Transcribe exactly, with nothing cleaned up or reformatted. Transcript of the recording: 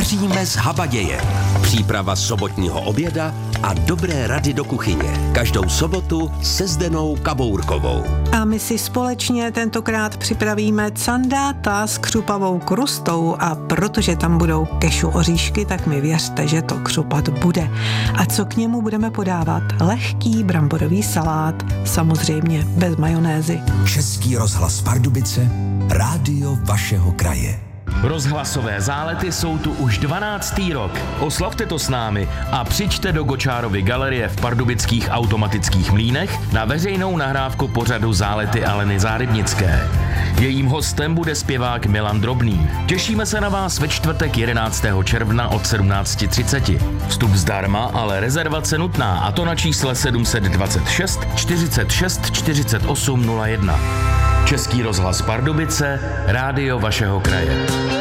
Vaříme z habaděje. Příprava sobotního oběda a dobré rady do kuchyně. Každou sobotu se Zdenou Kabourkovou. A my si společně tentokrát připravíme candáta s křupavou krustou a protože tam budou kešu oříšky, tak mi věřte, že to křupat bude. A co k němu budeme podávat? Lehký bramborový salát, samozřejmě bez majonézy. Český rozhlas Pardubice, rádio vašeho kraje. Rozhlasové zálety jsou tu už dvanáctý rok. Oslavte to s námi a přijďte do Gočárovy galerie v pardubických automatických mlýnech na veřejnou nahrávku pořadu Zálety Aleny Zárybnické. Jejím hostem bude zpěvák Milan Drobný. Těšíme se na vás ve čtvrtek jedenáctého června od sedmnáct třicet. Vstup zdarma, ale rezervace nutná, a to na čísle sedm set dvacet šest čtyřicet šest čtyřicet osm nula jedna. Český rozhlas Pardubice, rádio vašeho kraje.